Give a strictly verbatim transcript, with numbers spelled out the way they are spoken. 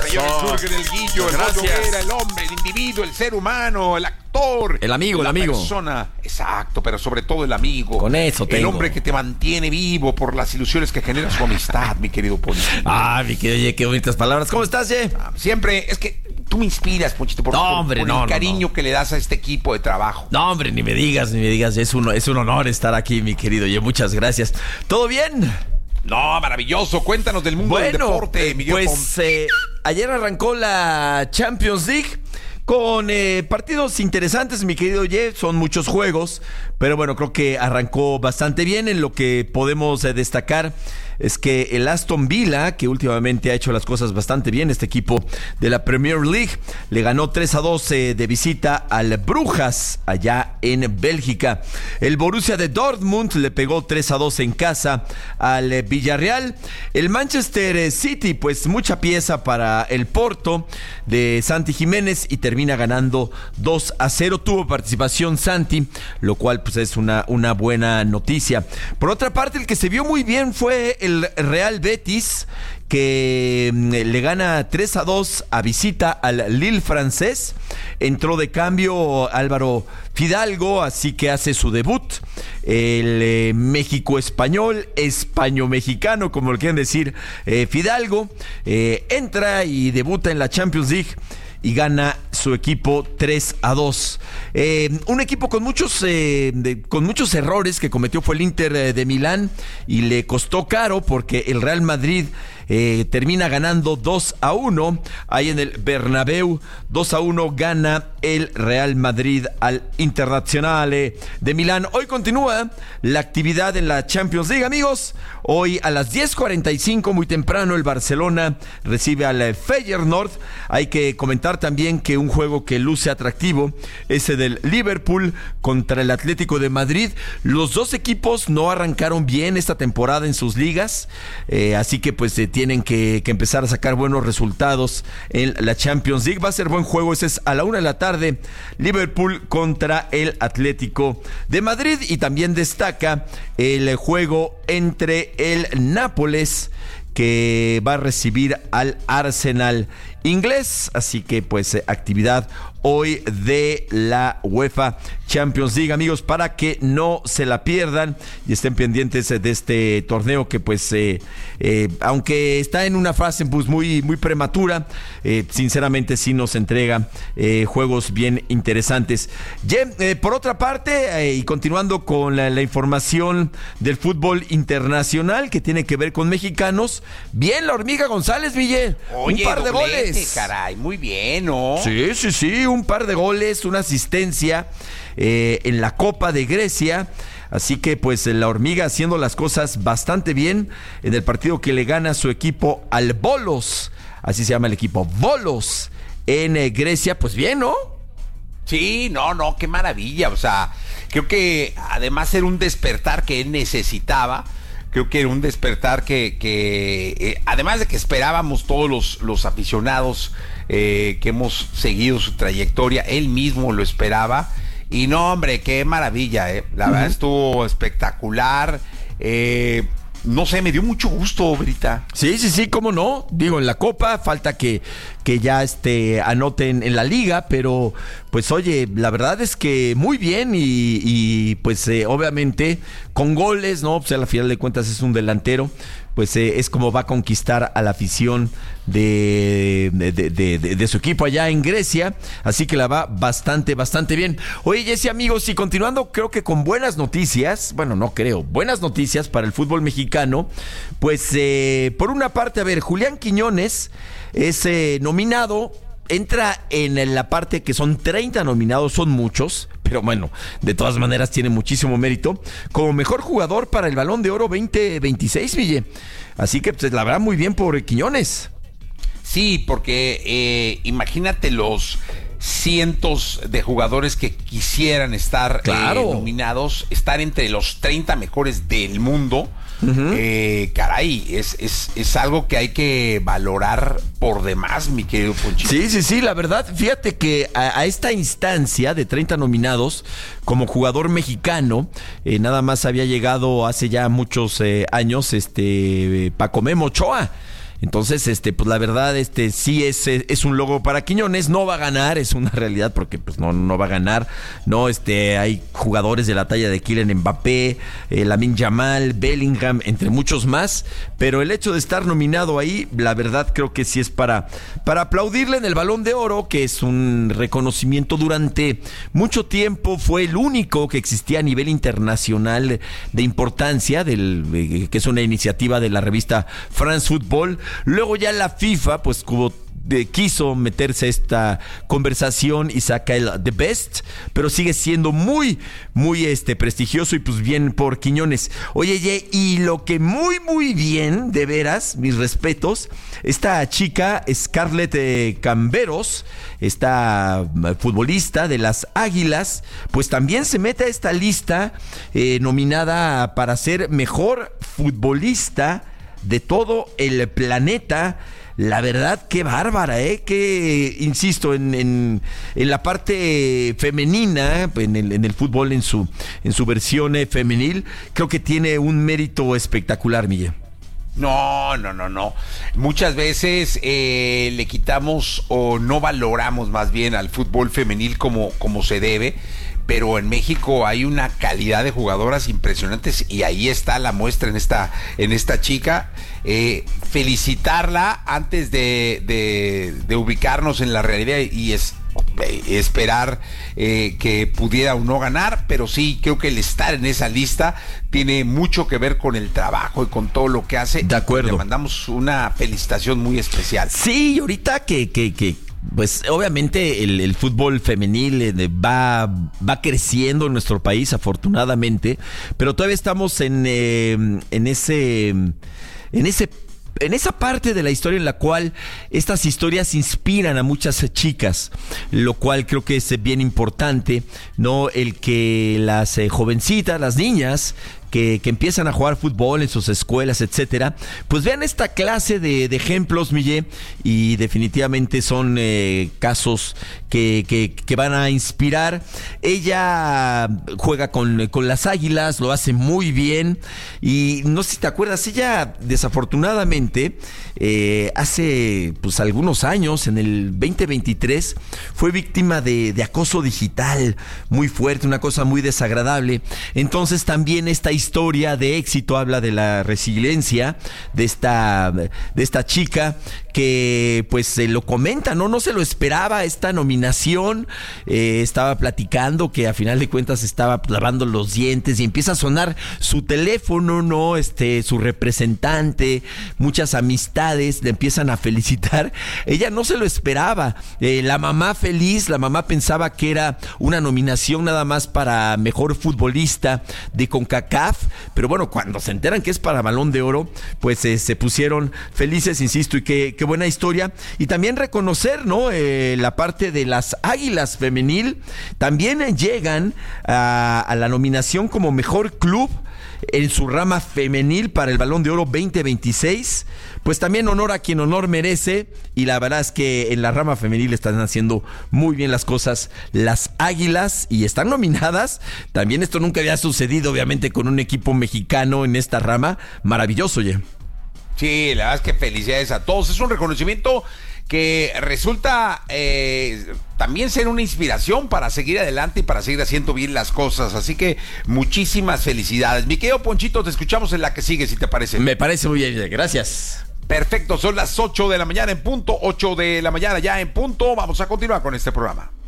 señor Jürgen El Guillo, el Noguera, el hombre, el individuo, el ser humano, el actor. El amigo, la el amigo. persona, exacto, pero sobre todo el amigo. Con eso El tengo. hombre que te mantiene vivo por las ilusiones que genera su amistad, mi querido Ponchito. Ah, mi querido, oye, qué bonitas palabras. ¿Cómo estás, Ye? Siempre, es que tú me inspiras, Ponchito, por, No, por- hombre, por no, el no, cariño no. que le das a este equipo de trabajo. No, hombre, ni me digas, ni me digas. Es un, es un honor estar aquí, mi querido Ye. Muchas gracias. ¿Todo bien? No, maravilloso. Cuéntanos del mundo del deporte, Miguel Pom- pues eh, ayer arrancó la Champions League con eh, partidos interesantes, mi querido Ye. Son muchos juegos, pero bueno, creo que arrancó bastante bien. En lo que podemos eh, destacar es que el Aston Villa, que últimamente ha hecho las cosas bastante bien, este equipo de la Premier League, le ganó tres a dos eh, de visita al Brujas allá en Bélgica. El Borussia de Dortmund le pegó tres a dos en casa al eh, Villarreal. El Manchester City, pues mucha pieza para el Porto de Santi Jiménez y termina ganando dos a cero. Tuvo participación Santi, lo cual pues es una, una buena noticia. Por otra parte, el que se vio muy bien fue el Real Betis, que le gana tres a dos a visita al Lille francés. Entró de cambio Álvaro Fidalgo, así que hace su debut. El eh, México-español, españo-mexicano, como lo quieren decir, eh, Fidalgo, eh, entra y debuta en la Champions League y gana su equipo tres a dos. Eh, un equipo con muchos eh, de, con muchos errores que cometió fue el Inter de, de Milán, y le costó caro porque el Real Madrid eh, termina ganando dos a uno. Ahí en el Bernabéu, dos a uno gana el Real Madrid al Internazionale de Milán. Hoy continúa la actividad en la Champions League, amigos. Hoy a las diez cuarenta y cinco, muy temprano, el Barcelona recibe al Feyenoord. Hay que comentar también que un juego que luce atractivo, ese del Liverpool contra el Atlético de Madrid. Los dos equipos no arrancaron bien esta temporada en sus ligas, eh, así que pues eh, tienen que, que empezar a sacar buenos resultados en la Champions League. Va a ser buen juego, ese es a la una de la tarde, Liverpool contra el Atlético de Madrid. Y también destaca el juego entre el Nápoles, que va a recibir al Arsenal inglés. Así que pues eh, actividad hoy de la UEFA Champions League, amigos, para que no se la pierdan y estén pendientes de este torneo que pues eh, eh, aunque está en una fase pues muy, muy prematura, eh, sinceramente sí nos entrega eh, juegos bien interesantes. Yeah, eh, por otra parte, eh, y continuando con la, la información del fútbol internacional que tiene que ver con mexicanos, bien la Hormiga González, Ville, Oye, un par de doblete, goles. caray, muy bien, ¿no? Sí, sí, sí, un par de goles, una asistencia eh, en la Copa de Grecia. Así que pues la Hormiga haciendo las cosas bastante bien en el partido que le gana su equipo al Volos. Así se llama el equipo, Volos, en eh, Grecia. Pues bien, ¿no? Sí, no, no, qué maravilla. O sea, creo que además era un despertar que él necesitaba. Creo que era un despertar que, que eh, además de que esperábamos todos los, los aficionados eh, que hemos seguido su trayectoria, él mismo lo esperaba. Y no, hombre, qué maravilla, eh. La uh-huh. verdad estuvo espectacular. Eh, no sé, me dio mucho gusto, Brita. Sí, sí, sí, cómo no. Digo, en la Copa falta que, que ya este, anoten en la Liga, pero pues oye, la verdad es que muy bien y, y pues eh, obviamente con goles, ¿no? Pues a la final de cuentas es un delantero, pues eh, es como va a conquistar a la afición de, de, de, de, de su equipo allá en Grecia, así que la va bastante, bastante bien. Oye, Jesse, amigos, y continuando creo que con buenas noticias, bueno, no creo, buenas noticias para el fútbol mexicano, pues eh, por una parte, a ver, Julián Quiñones es eh, nominado, entra en la parte que son treinta nominados, son muchos, pero bueno, de todas maneras tiene muchísimo mérito, como mejor jugador para el Balón de Oro veinte veintiséis, Ville. Así que pues la verdad muy bien por Quiñones. Sí, porque eh, imagínate los cientos de jugadores que quisieran estar claro. eh, nominados, estar entre los treinta mejores del mundo. Uh-huh. Eh, caray, es, es, es algo que hay que valorar por demás, mi querido Ponchito. Sí, sí, sí, la verdad, fíjate que a, a esta instancia de treinta nominados como jugador mexicano, eh, nada más había llegado hace ya muchos eh, años este Paco Memo Ochoa. Entonces, este, pues la verdad, este, sí es, es un logro para Quiñones. No va a ganar, es una realidad, porque pues no, no va a ganar. No, este, hay jugadores de la talla de Kylian Mbappé, eh, Lamine Yamal, Bellingham, entre muchos más. Pero el hecho de estar nominado ahí, la verdad creo que sí es para, para aplaudirle en el Balón de Oro, que es un reconocimiento. Durante mucho tiempo fue el único que existía a nivel internacional de importancia, del, que es una iniciativa de la revista France Football. Luego ya la FIFA pues cubo, de, quiso meterse a esta conversación y saca el The Best, pero sigue siendo muy, muy este, prestigioso, y pues bien por Quiñones. Oye, ye, y lo que muy, muy bien, de veras, mis respetos, esta chica Scarlett eh, Camberos, esta futbolista de las Águilas, pues también se mete a esta lista eh, nominada para ser mejor futbolista de todo el planeta. La verdad, qué bárbara, ¿eh? Que, insisto, en, en, en la parte femenina, en el, en el fútbol, en su, en su versión eh, femenil, creo que tiene un mérito espectacular, Miguel. No, no, no, no. Muchas veces eh, le quitamos o no valoramos más bien al fútbol femenil como, como se debe. Pero en México hay una calidad de jugadoras impresionantes, y ahí está la muestra en esta, en esta chica. Eh, felicitarla antes de, de, de ubicarnos en la realidad y es, eh, esperar eh, que pudiera o no ganar, pero sí creo que el estar en esa lista tiene mucho que ver con el trabajo y con todo lo que hace. De acuerdo. Le mandamos una felicitación muy especial. Sí, y ahorita que... que, que... Pues obviamente el, el fútbol femenil eh, va, va creciendo en nuestro país, afortunadamente, pero todavía estamos en, eh, en ese, en ese en esa parte de la historia en la cual estas historias inspiran a muchas chicas, lo cual creo que es bien importante, ¿no? El que las eh, jovencitas, las niñas Que, que empiezan a jugar fútbol en sus escuelas, etcétera, pues vean esta clase de, de ejemplos, Miguel, y definitivamente son eh, casos que, que, que van a inspirar. Ella juega con, con las Águilas, lo hace muy bien, y no sé si te acuerdas, ella desafortunadamente eh, hace pues algunos años, en el veinte veintitrés, fue víctima de, de acoso digital muy fuerte, una cosa muy desagradable. Entonces también esta historia de éxito habla de la resiliencia de esta, de esta chica, que pues se lo comenta, no, no se lo esperaba esta nominación. Eh, estaba platicando que a final de cuentas estaba lavando los dientes y empieza a sonar su teléfono, no, este, su representante, muchas amistades le empiezan a felicitar. Ella no se lo esperaba. Eh, la mamá feliz, la mamá pensaba que era una nominación nada más para mejor futbolista de CONCACAF, pero bueno, cuando se enteran que es para Balón de Oro, pues eh, se pusieron felices, insisto, y que qué buena historia. Y también reconocer, ¿no? Eh, la parte de las Águilas femenil, también eh, llegan a, a la nominación como mejor club en su rama femenil para el Balón de Oro veinte veintiséis. Pues también honor a quien honor merece, y la verdad es que en la rama femenil están haciendo muy bien las cosas las Águilas, y están nominadas. También esto nunca había sucedido, obviamente, con un equipo mexicano en esta rama. Maravilloso, oye. Sí, la verdad es que felicidades a todos. Es un reconocimiento que resulta eh, también ser una inspiración para seguir adelante y para seguir haciendo bien las cosas. Así que muchísimas felicidades. Mi querido Ponchito, te escuchamos en la que sigue, si te parece. Me parece muy bien, gracias. Perfecto, son las ocho de la mañana en punto, ocho de la mañana ya en punto. Vamos a continuar con este programa.